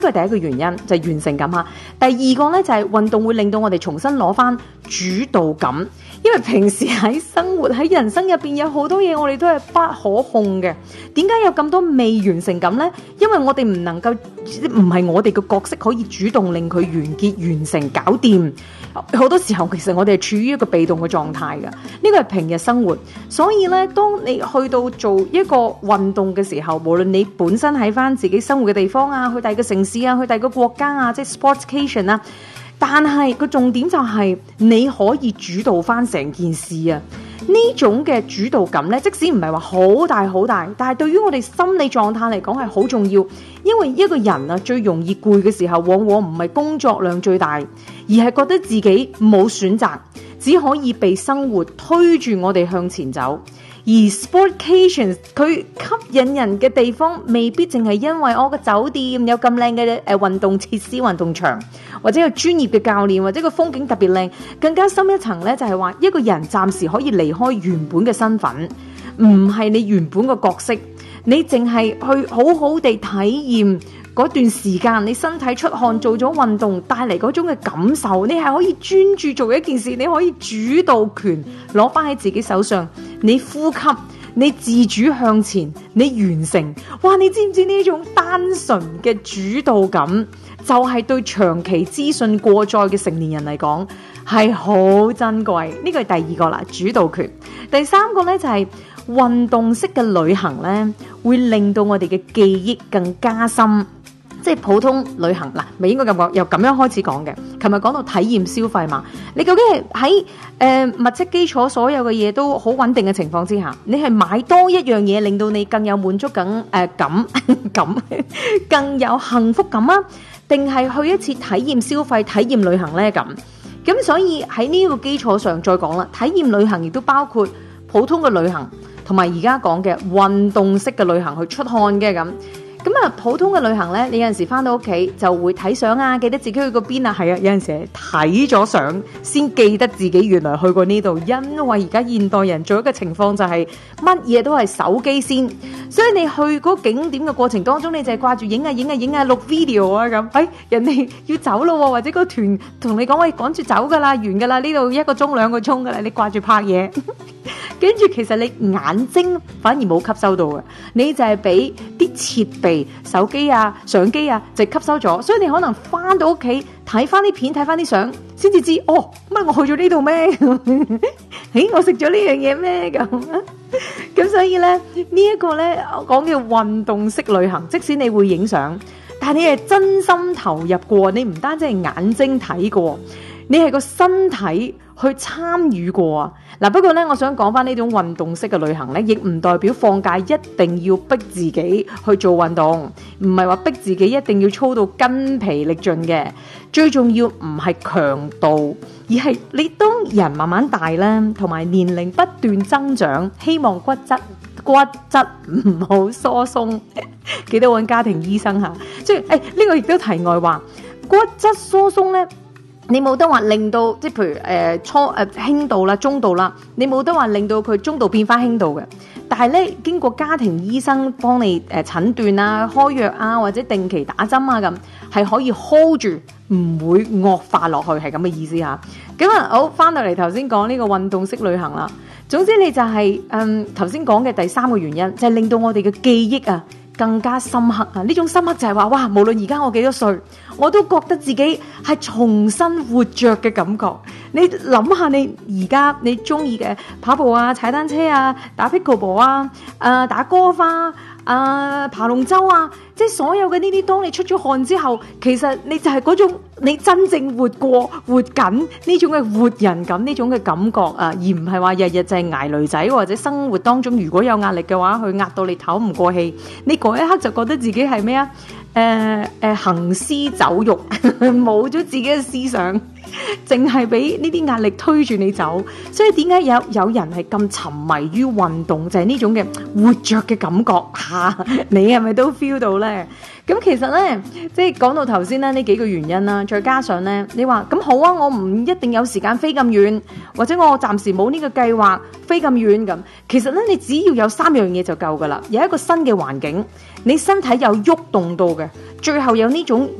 呢個係第一個原因，就係完成感。第二個呢，就係運動會令到我哋重新攞翻主導感，因為平時喺生活喺人生入邊有好多嘢我哋都係不可控嘅。點解有咁多未完成感呢？因為我哋唔能夠，唔係我哋嘅角色可以主動令佢完結、完成、搞掂。好多時候其實我哋係處於一個被動嘅狀態嘅，呢個係平日生活。所以咧，當你去到做一個運動嘅時候，無論你本身喺翻自己生活嘅地方啊，去第二個城市啊，去第二個國家啊，即係 sportscation 啊，但係個重點就係你可以主導翻成件事啊。呢種嘅主導感咧，即使唔係話好大好大，但係對於我哋心理狀態嚟講係好重要。因為一個人啊，最容易攰嘅時候，往往唔係工作量最大，而係覺得自己冇選擇，只可以被生活推住我哋向前走。而 sportcation 佢吸引人嘅地方，未必淨係因為我個酒店有咁靚嘅運動設施、運動場，或者有專業嘅教練，或者個風景特別靚。更加深一層呢，就係話一個人暫時可以離開原本嘅身份，唔係你原本嘅角色，你淨係去好好地體驗嗰段時間，你身體出汗做咗運動帶嚟嗰種嘅感受，你係可以專注做一件事，你可以主導權攞翻喺自己手上，你呼吸，你自主向前，你完成。哇！你知唔知呢種單純嘅主導感，就係對長期資訊過載嘅成年人嚟講係好珍貴。呢個係第二個啦，主導權。第三個呢，就係運動式嘅旅行呢，會令到我哋嘅記憶更加深。即係普通旅行嗱，咪應該咁講，由咁樣開始講嘅。琴日講到體驗消費嘛，你究竟係喺物質基礎所有嘅嘢都好穩定嘅情況之下，你係買多一樣嘢令到你更有滿足感更有幸福感啊？定係去一次體驗消費、體驗旅行呢？咁所以喺呢個基礎上再講啦，體驗旅行亦都包括普通嘅旅行，同埋而家講嘅運動式嘅旅行去出汗嘅咁。咁啊，普通嘅旅行呢，你有陣時翻到屋企就會睇相啊，記得自己去過邊啊。係啊，有陣時係睇咗相先記得自己原來去過呢度。因為而家現代人做一個情況就係乜嘢都係手機先，所以你去嗰景點嘅過程當中，你就係掛住影啊錄 video 啊咁。人哋要走咯，或者個團同你講喂，趕住走噶啦，完噶啦，呢度1個鐘2個鐘噶啦，你掛住拍嘢。跟住其實你眼睛反而冇吸收到嘅，你就係俾啲設備手機啊相機啊就吸收咗，所以你可能翻到屋企睇翻啲片睇翻啲相先至知哦，乜我去咗呢度咩？誒我食咗呢樣嘢咩咁所以咧呢一個咧我講嘅運動式旅行，即使你會影相，但係你係真心投入過，你唔單止係眼睛睇過，你係個身體去參與過啊！嗱，不過咧，我想講翻呢種運動式嘅旅行咧，亦唔代表放假一定要逼自己去做運動，唔係話逼自己一定要操到筋疲力盡嘅。最重要唔係強度，而係你當人慢慢大咧，同埋年齡不斷增長，希望骨質唔好疏鬆，記得揾家庭醫生嚇。即係呢個亦都題外話，骨質疏鬆咧。你冇得話令到，即係譬如輕度啦、中度啦，你冇得話令到佢中度變翻輕度嘅。但係咧，經過家庭醫生幫你診斷啊、開藥啊，或者定期打針啊咁，係可以 hold 住，唔會惡化落去，係咁嘅意思嚇。咁啊，好翻到嚟頭先講呢個運動式旅行啦。總之你就係頭先講嘅第三個原因，就係令到我哋嘅記憶啊更加深刻啊！呢種深刻就係話，哇！無論而家我幾多歲，我都覺得自己係重新活着嘅感覺。你諗下，你而家你中意嘅跑步啊、踩單車啊、打 pickleball 啊、打歌花啊、爬龍舟啊，即係所有嘅呢啲，當你出咗汗之後，其實你就係嗰種你真正活緊呢種嘅活人感，呢種嘅感覺啊，而唔係話日日就係捱女仔，或者生活當中如果有壓力嘅話，佢壓到你唞唔過氣，你嗰一刻就覺得自己係咩啊？行屍走肉，冇咗自己嘅思想。 淨係俾呢啲壓力推住你走。所以點解有人係咁沉迷於運動，就係呢種嘅活着嘅感覺嚇，你係咪都 feel 到呢？咁其實呢，即係講到頭先呢幾個原因啦，再加上呢，你話咁好啊，我唔一定有時間飛咁遠，或者我暫時冇呢個計劃飛咁遠咁。其實呢，你只要有3樣嘢就夠噶啦，有一個新嘅環境，你身體有喐動到嘅，最後有呢種